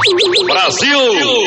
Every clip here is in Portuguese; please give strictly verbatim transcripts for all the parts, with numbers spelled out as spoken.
Brasil!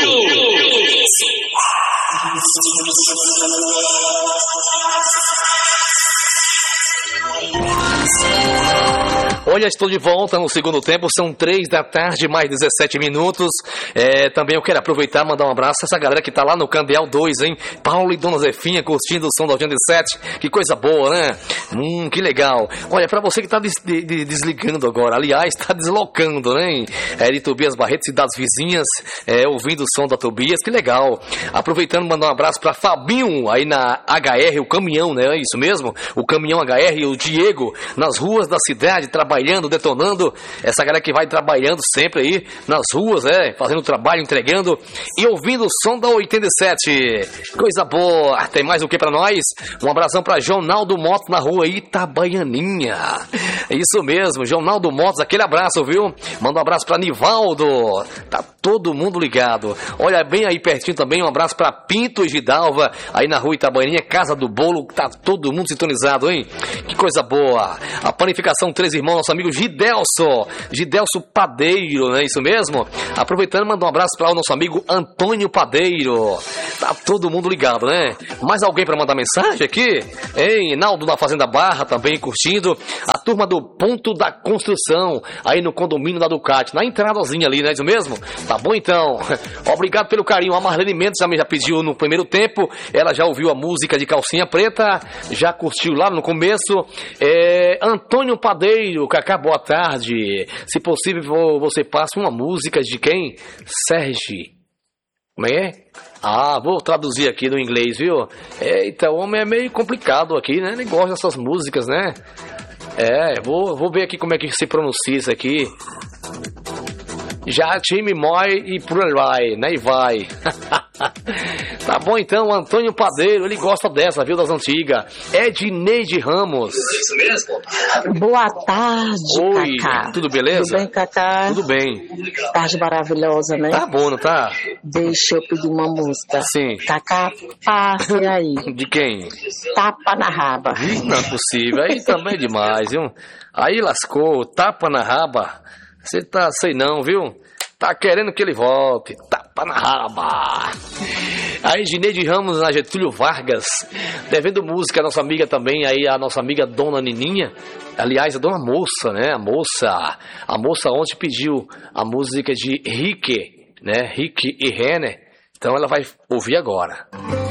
Olha, estou de volta no segundo tempo, são três da tarde, mais dezessete minutos. É, também eu quero aproveitar e mandar um abraço a essa galera que tá lá no Candeal dois, hein? Paulo e Dona Zefinha curtindo o som da oitenta e sete. Que coisa boa, né? Hum, que legal. Olha, pra você que tá des- de- de- desligando agora, aliás, tá deslocando, né? É, de Tobias Barreto, cidades vizinhas, é, ouvindo o som da Tobias, que legal. Aproveitando, mandar um abraço pra Fabinho, aí na H R, o caminhão, né? É isso mesmo? O caminhão H R e o Diego, nas ruas da cidade, trabalhando, detonando, essa galera que vai trabalhando sempre aí nas ruas, né, fazendo trabalho, entregando e ouvindo o som da oitenta e sete. Coisa boa. Tem mais o que pra nós? Um abração pra Jonaldo Motos na rua Itabaianinha. Isso mesmo, Jonaldo Motos, aquele abraço, viu? Manda um abraço pra Nivaldo. Tá todo mundo ligado. Olha, bem aí pertinho também, um abraço pra Pinto e Gidalva, aí na rua Itabaianinha, Casa do Bolo, tá todo mundo sintonizado, hein? Que coisa boa. A panificação Três Irmãos, nosso amigo Gidelso, Gidelso Padeiro, não é isso mesmo? Aproveitando, mandar um abraço para o nosso amigo Antônio Padeiro. Tá todo mundo ligado, né? Mais alguém para mandar mensagem aqui? Hein? Naldo da Fazenda Barra também curtindo. A turma do Ponto da Construção, aí no condomínio da Ducati, na entradazinha ali, não é isso mesmo? Tá bom então. Obrigado pelo carinho. A Marlene Mendes também já pediu no primeiro tempo. Ela já ouviu a música de Calcinha Preta, já curtiu lá no começo. É, Antônio Padeiro, Cacá, boa tarde. Se possível, você passa uma música de quem? Sérgio. Como é? Ah, vou traduzir aqui no inglês, viu? Eita, o homem é meio complicado aqui, né? Ele gosta dessas músicas, né? É, vou, vou ver aqui como é que se pronuncia isso aqui. Já time mói e por aí vai, né? E vai. Tá bom então, Antônio Padeiro, ele gosta dessa, viu, das antigas. Edneide Ramos. Isso mesmo? Boa tarde, Oi, Cacá. tudo beleza? Tudo bem, Cacá? Tudo bem. Tarde maravilhosa, né? Tá bom, não tá? Deixa eu pedir uma música. Sim. Cacá, passe aí. De quem? Tapa na raba. Não é possível, aí também é demais, viu? Aí lascou, tapa na raba. Você tá, sei não, viu? Tá querendo que ele volte. Tapa na raba. Aí, Gineide Ramos, na Getúlio Vargas, devendo música, a nossa amiga também, aí a nossa amiga Dona Nininha. Aliás, a Dona Moça, né? A moça. A moça ontem pediu a música de Rick, né? Rick e Renner. Então ela vai ouvir agora.